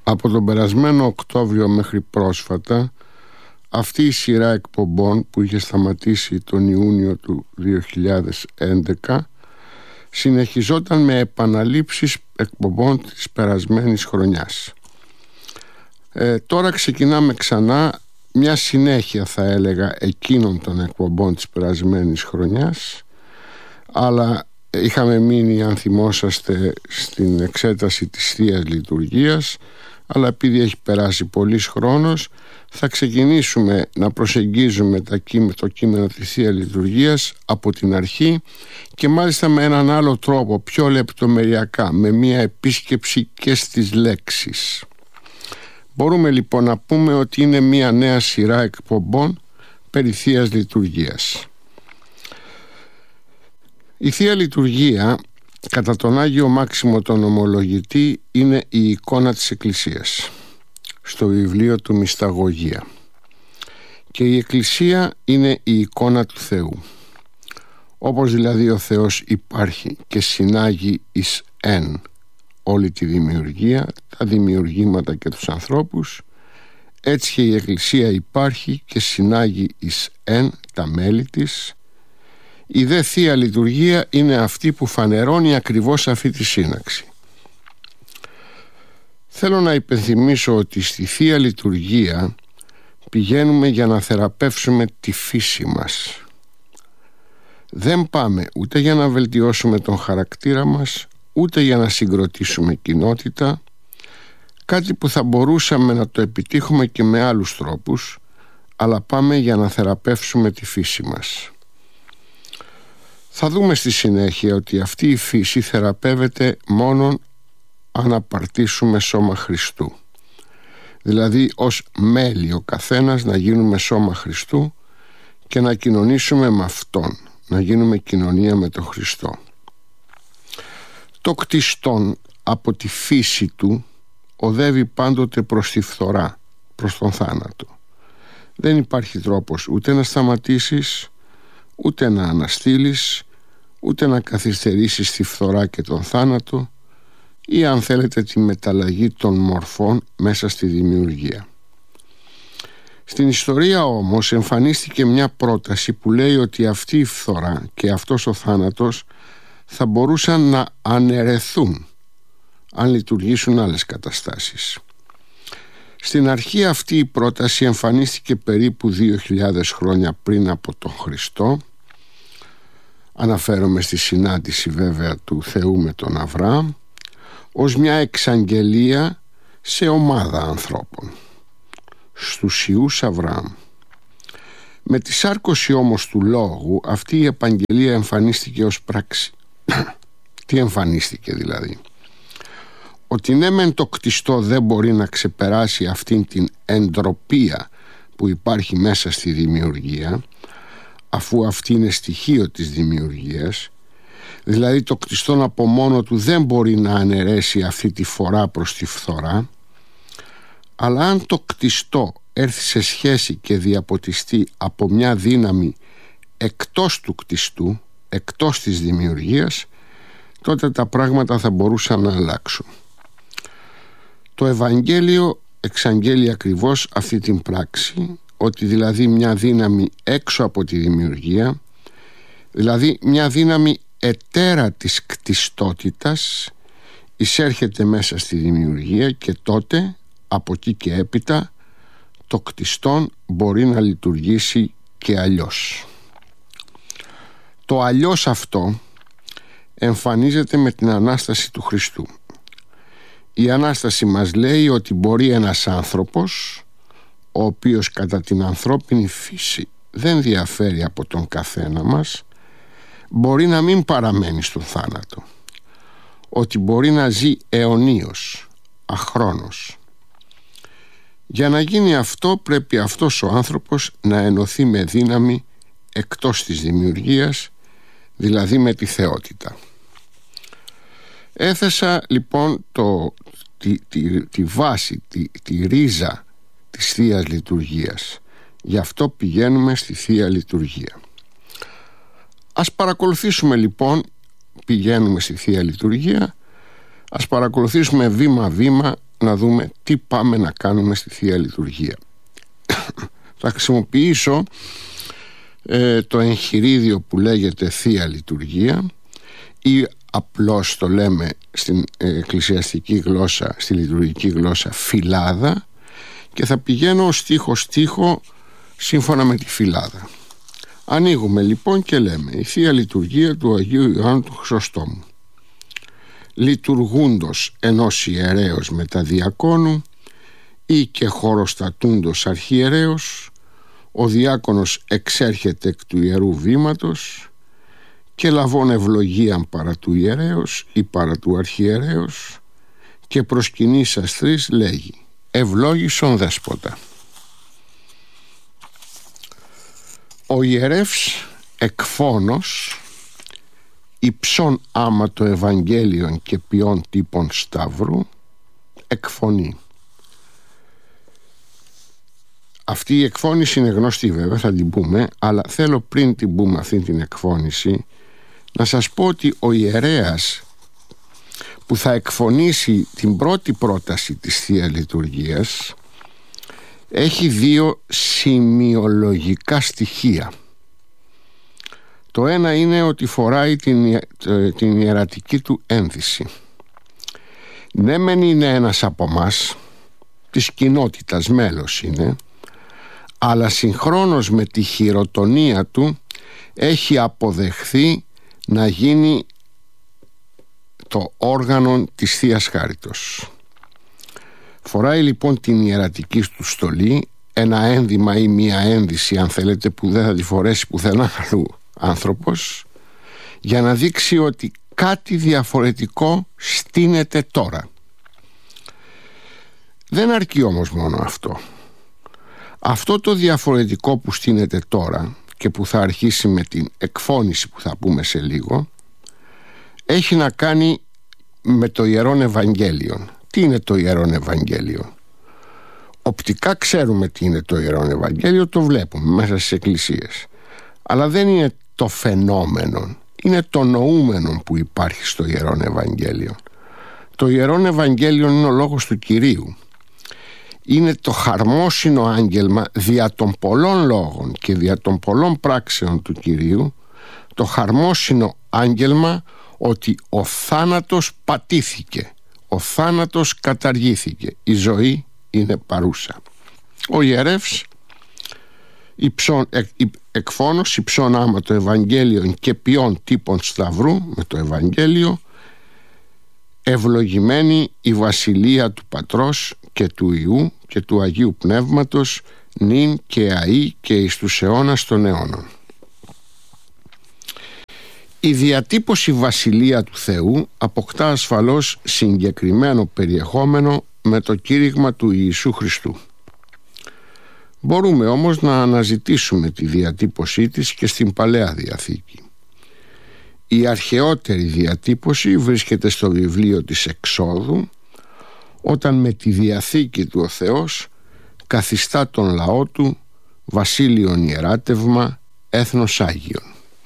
Από τον περασμένο Οκτώβριο μέχρι πρόσφατα, αυτή η σειρά εκπομπών που είχε σταματήσει τον Ιούνιο του 2011 συνεχιζόταν με επαναλήψεις εκπομπών της περασμένης χρονιάς. Τώρα ξεκινάμε ξανά μια συνέχεια, θα έλεγα, εκείνων των εκπομπών της περασμένης χρονιάς, αλλά είχαμε μείνει, αν θυμόσαστε, στην εξέταση της Θείας Λειτουργίας, αλλά επειδή έχει περάσει πολύς χρόνος, θα ξεκινήσουμε να προσεγγίζουμε το κείμενο της Θείας Λειτουργίας από την αρχή και μάλιστα με έναν άλλο τρόπο, πιο λεπτομεριακά, με μια επίσκεψη και στις λέξεις. Μπορούμε λοιπόν να πούμε ότι είναι μια νέα σειρά εκπομπών περί Θείας Λειτουργίας. Η Θεία Λειτουργία, κατά τον Άγιο Μάξιμο τον Ομολογητή, είναι η εικόνα της Εκκλησίας στο βιβλίο του Μυσταγωγία, και η Εκκλησία είναι η εικόνα του Θεού. Όπως δηλαδή ο Θεός υπάρχει και συνάγει εις εν όλη τη δημιουργία, τα δημιουργήματα και τους ανθρώπους, έτσι και η Εκκλησία υπάρχει και συνάγει εις εν τα μέλη της. Η δε Θεία Λειτουργία είναι αυτή που φανερώνει ακριβώς αυτή τη σύναξη. Θέλω να υπενθυμίσω ότι στη Θεία Λειτουργία πηγαίνουμε για να θεραπεύσουμε τη φύση μας. Δεν πάμε ούτε για να βελτιώσουμε τον χαρακτήρα μας, ούτε για να συγκροτήσουμε κοινότητα, κάτι που θα μπορούσαμε να το επιτύχουμε και με άλλους τρόπους, αλλά πάμε για να θεραπεύσουμε τη φύση μας. Θα δούμε στη συνέχεια ότι αυτή η φύση θεραπεύεται μόνον αν απαρτήσουμε σώμα Χριστού. Δηλαδή ως μέλη ο καθένας να γίνουμε σώμα Χριστού και να κοινωνήσουμε με Αυτόν, να γίνουμε κοινωνία με τον Χριστό. Το κτιστόν από τη φύση του οδεύει πάντοτε προς τη φθορά, προς τον θάνατο. Δεν υπάρχει τρόπος ούτε να σταματήσεις, ούτε να αναστείλεις, ούτε να καθυστερήσεις τη φθορά και τον θάνατο, ή αν θέλετε τη μεταλλαγή των μορφών μέσα στη δημιουργία. Στην ιστορία όμως εμφανίστηκε μια πρόταση που λέει ότι αυτή η φθορά και αυτός ο θάνατος θα μπορούσαν να αναιρεθούν αν λειτουργήσουν άλλες καταστάσεις. Στην αρχή αυτή η πρόταση εμφανίστηκε περίπου 2.000 χρόνια πριν από τον Χριστό. Αναφέρομαι στη συνάντηση βέβαια του Θεού με τον Αβραάμ, ως μια εξαγγελία σε ομάδα ανθρώπων, στους ιούς Αβραάμ. Με τη σάρκωση όμως του λόγου αυτή η επαγγελία εμφανίστηκε ως πράξη. Τι εμφανίστηκε δηλαδή? Ότι ναι μεν το κτιστό δεν μπορεί να ξεπεράσει αυτήν την εντροπία που υπάρχει μέσα στη δημιουργία, αφού αυτή είναι στοιχείο της δημιουργίας, δηλαδή το κτιστόν από μόνο του δεν μπορεί να αναιρέσει αυτή τη φορά προς τη φθορά, αλλά αν το κτιστό έρθει σε σχέση και διαποτιστεί από μια δύναμη εκτός του κτιστού, εκτός της δημιουργίας, τότε τα πράγματα θα μπορούσαν να αλλάξουν. Το Ευαγγέλιο εξαγγέλει ακριβώς αυτή την πράξη, ότι δηλαδή μια δύναμη έξω από τη δημιουργία, δηλαδή μια δύναμη ετέρα της κτιστότητας, εισέρχεται μέσα στη δημιουργία και τότε από εκεί και έπειτα το κτιστόν μπορεί να λειτουργήσει και αλλιώς. Το αλλιώς αυτό εμφανίζεται με την Ανάσταση του Χριστού. Η Ανάσταση μας λέει ότι μπορεί ένας άνθρωπος, ο οποίος κατά την ανθρώπινη φύση δεν διαφέρει από τον καθένα μας, μπορεί να μην παραμένει στον θάνατο, ότι μπορεί να ζει αιωνίως, αχρόνος. Για να γίνει αυτό πρέπει αυτός ο άνθρωπος να ενωθεί με δύναμη εκτός της δημιουργίας, δηλαδή με τη θεότητα. Έθεσα λοιπόν τη βάση, τη ρίζα της Θείας Λειτουργίας. Γι' αυτό πηγαίνουμε στη Θεία Λειτουργία. Ας παρακολουθήσουμε λοιπόν, πηγαίνουμε στη Θεία Λειτουργία, ας παρακολουθήσουμε βήμα-βήμα να δούμε τι πάμε να κάνουμε στη Θεία Λειτουργία. Θα χρησιμοποιήσω το εγχειρίδιο που λέγεται Θεία Λειτουργία, ή απλώς το λέμε στην εκκλησιαστική γλώσσα, στη λειτουργική γλώσσα, φυλάδα, και θα πηγαίνω στίχο σύμφωνα με τη φυλάδα. Ανοίγουμε λοιπόν και λέμε: η Θεία Λειτουργία του Αγίου Ιωάννου του Χρυσοστόμου. Λειτουργούντος ενός ιερέως μεταδιακόνου ή και χωροστατούντος αρχιερέως, ο διάκονος εξέρχεται εκ του ιερού βήματος και λαβών ευλογίαν παρά του ιερέως ή παρά του αρχιερέως, και προσκυνής αστρής λέγει: ευλόγησον δέσποτα. Ο ιερεύς εκφώνος υψών άμα το Ευαγγέλιον και ποιών τύπων σταυρού εκφωνεί. Αυτή η εκφώνηση είναι γνωστή βέβαια, θα την πούμε, αλλά θέλω πριν την πούμε αυτή την εκφώνηση να σας πω ότι ο ιερέας που θα εκφωνήσει την πρώτη πρόταση της Θεία Λειτουργίας έχει δύο σημειολογικά στοιχεία. Το ένα είναι ότι φοράει την ιερατική του ένδυση. Ναι μεν είναι ένας από μας, της κοινότητας μέλος είναι, αλλά συγχρόνως με τη χειροτονία του έχει αποδεχθεί να γίνει το όργανο της Θείας Χάριτος. Φοράει λοιπόν την ιερατική του στολή, ένα ένδυμα ή μία ένδυση αν θέλετε, που δεν θα τη φορέσει πουθενά αλλού άνθρωπος, για να δείξει ότι κάτι διαφορετικό στείνεται τώρα. Δεν αρκεί όμως μόνο αυτό. Αυτό το διαφορετικό που στείνεται τώρα και που θα αρχίσει με την εκφώνηση που θα πούμε σε λίγο, έχει να κάνει με το Ιερόν Ευαγγέλιο. Τι είναι το Ιερόν Ευαγγέλιο? Οπτικά ξέρουμε τι είναι το Ιερόν Ευαγγέλιο, το βλέπουμε μέσα στις εκκλησίες. Αλλά δεν είναι το φαινόμενο, είναι το νοούμενο που υπάρχει στο Ιερόν Ευαγγέλιο. Το Ιερόν Ευαγγέλιο είναι ο λόγος του Κυρίου. Είναι το χαρμόσυνο άγγελμα δια των πολλών λόγων και δια των πολλών πράξεων του Κυρίου, το χαρμόσυνο άγγελμα ότι ο θάνατος πατήθηκε, ο θάνατος καταργήθηκε, η ζωή είναι παρούσα. Ο ιερεύς εκφώνος υψών άμα το Ευαγγέλιο και ποιών τύπων σταυρού, με το Ευαγγέλιο, ευλογημένη η βασιλεία του Πατρός και του Υιού και του Αγίου Πνεύματος, νυν και αΐ και εις τους αιώνας των αιώνων. Η διατύπωση βασιλεία του Θεού αποκτά ασφαλώς συγκεκριμένο περιεχόμενο με το κήρυγμα του Ιησού Χριστού. Μπορούμε όμως να αναζητήσουμε τη διατύπωσή της και στην Παλαιά Διαθήκη. Η αρχαιότερη διατύπωση βρίσκεται στο βιβλίο της Εξόδου, όταν με τη Διαθήκη του ο Θεός καθιστά τον λαό του βασίλειον ιεράτευμα, έθνος Άγιον.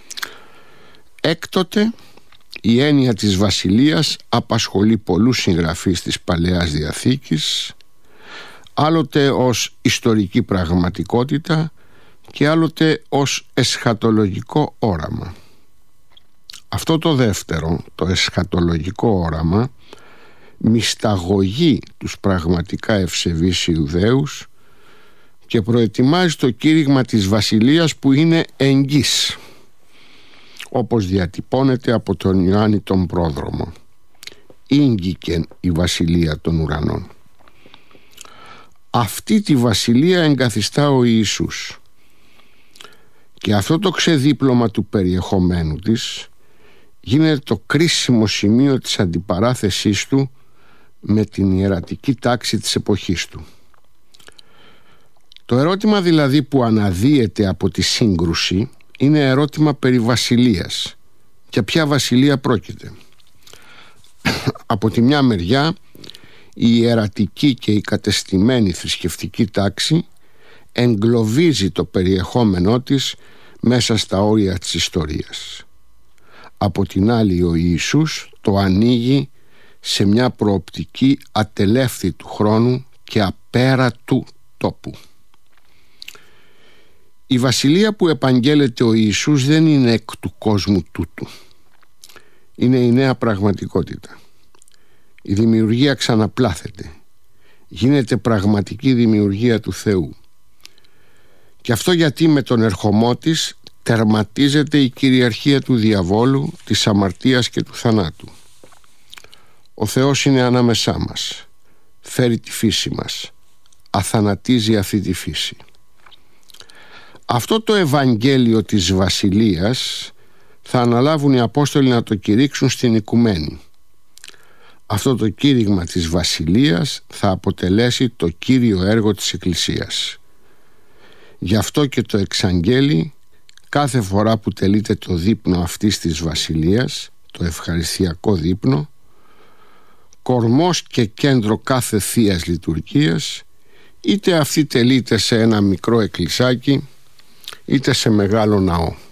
Έκτοτε η έννοια της βασιλείας απασχολεί πολλούς συγγραφείς της Παλαιάς Διαθήκης, άλλοτε ως ιστορική πραγματικότητα και άλλοτε ως εσχατολογικό όραμα. Αυτό το δεύτερο, το εσχατολογικό όραμα, μυσταγωγεί τους πραγματικά ευσεβείς Ιουδαίους και προετοιμάζει το κήρυγμα της βασιλείας που είναι εγγύς, όπως διατυπώνεται από τον Ιωάννη τον Πρόδρομο. Ήγγικεν η βασιλεία των ουρανών. Αυτή τη βασιλεία εγκαθιστά ο Ιησούς, και αυτό το ξεδίπλωμα του περιεχομένου της γίνεται το κρίσιμο σημείο της αντιπαράθεσής του με την ιερατική τάξη της εποχής του. Το ερώτημα δηλαδή που αναδύεται από τη σύγκρουση είναι ερώτημα περί βασιλείας. Για ποια βασιλεία πρόκειται? Από τη μια μεριά η ιερατική και η κατεστημένη θρησκευτική τάξη εγκλωβίζει το περιεχόμενό της μέσα στα όρια της ιστορίας. Από την άλλη ο Ιησούς το ανοίγει σε μια προοπτική ατελεύθητου χρόνου και απέρατου τόπου. Η βασιλεία που επαγγέλλεται ο Ιησούς δεν είναι εκ του κόσμου τούτου. Είναι η νέα πραγματικότητα. Η δημιουργία ξαναπλάθεται. Γίνεται πραγματική δημιουργία του Θεού. Και αυτό γιατί με τον ερχομό της τερματίζεται η κυριαρχία του διαβόλου, της αμαρτίας και του θανάτου. Ο Θεός είναι ανάμεσά μας. Φέρει τη φύση μας. Αθανατίζει αυτή τη φύση. Αυτό το Ευαγγέλιο της Βασιλείας θα αναλάβουν οι Απόστολοι να το κηρύξουν στην οικουμένη. Αυτό το κήρυγμα της Βασιλείας θα αποτελέσει το κύριο έργο της Εκκλησίας. Γι' αυτό και το εξαγγέλει κάθε φορά που τελείται το δείπνο αυτής της Βασιλείας, το ευχαριστιακό δείπνο, κορμός και κέντρο κάθε θείας λειτουργίας, είτε αυτή τελείται σε ένα μικρό εκκλησάκι είτε σε μεγάλο ναό.